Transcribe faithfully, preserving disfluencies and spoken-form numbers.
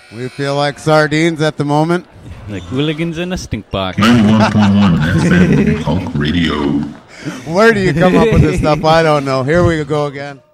We feel like sardines at the moment. Like hooligans in a stink box. ninety-one point one F M Punk Radio. Where do you come up with this stuff? I don't know. Here we go again.